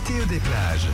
ميتيو دي بلاج.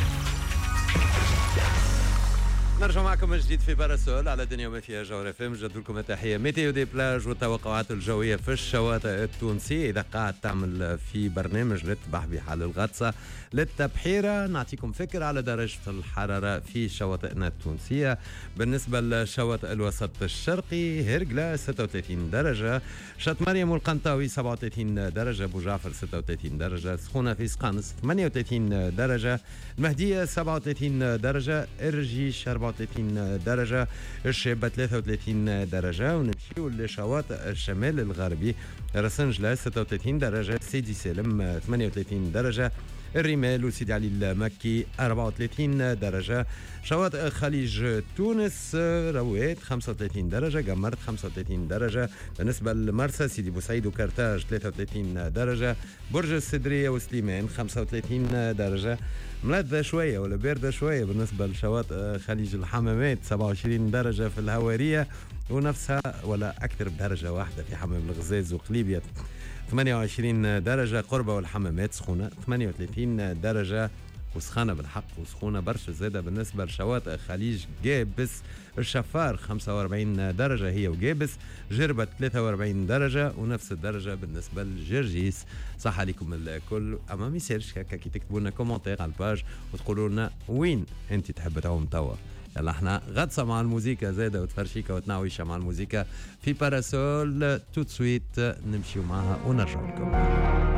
نرجع معكم من جديد في باراسول على دنيا ما فيها جوهر اف ام. نجد لكم التحيه. ميتيو دي بلاج والتوقعات الجويه في الشواطئ التونسيه. اذا قاعد تعمل في برنامج للتبح بحال الغطسه للتبحيره، نعطيكم فكره على درجه الحراره في شواطئنا التونسيه. بالنسبه للشواطئ الوسط الشرقي، هرقله 36 درجه، شط مريم والقنطاوي 37 درجه، ابو جعفر 36 درجه، سخونه في سقانس 38 درجه، المهديه 37 درجه، ارجيش 34 درجة، الشابة 33 درجة. ونمشيو لشواطئ الشمال الغربي، رسنجلة 36 درجة، سيدي سالم 38 درجة، الرمال وسيدي علي المكي 34 درجة، شواطئ خليج تونس رويت 35 درجة، قمرت 35 درجة. بالنسبة لمرسى سيدي بوسعيد وكرتاج 33 درجة، برج السدرية وسليمان 35 درجة. ملذة شوية ولا باردة شوية بالنسبة لشواطئ خليج الحمامات 27 درجة في الهوارية، ونفسها ولا أكثر بدرجة واحدة في حمام الغزاز وقليبية 28 درجة، قربة والحمامات سخونة 38 درجة وسخانة بالحق وسخونة برشا زادة. بالنسبة لشواطئ خليج جابس الشفار 45 درجة هي وجابس، جربة 43 درجة ونفس الدرجة بالنسبة لجرجيس. صح عليكم الكل، أما ما يسالش هكا كي تكتبوا لنا كومنتير على الباج وتقولوا لنا وين أنت تحب تعوم توا. يلا احنا غطسة مع الموسيقى زادة وتفرشيكة وتناويشة مع الموسيقى في باراسول. تو سويت نمشيو معها ونرجع لكم.